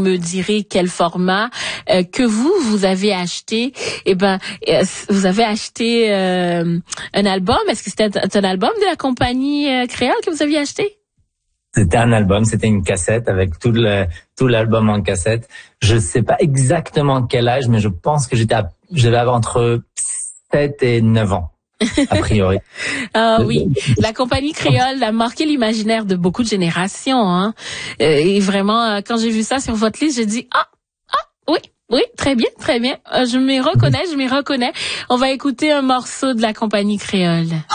me direz quel format que vous avez acheté. Vous avez acheté un album. Est-ce que c'était un album de la compagnie créole que vous aviez acheté? C'était un album, c'était une cassette avec tout l'album en cassette. Je sais pas exactement quel âge, mais je pense que j'avais entre 7 et 9 ans. A priori. Ah oui, la compagnie créole a marqué l'imaginaire de beaucoup de générations, hein. Et vraiment, quand j'ai vu ça sur votre liste, j'ai dit oui, très bien. Je m'y reconnais. On va écouter un morceau de la compagnie créole.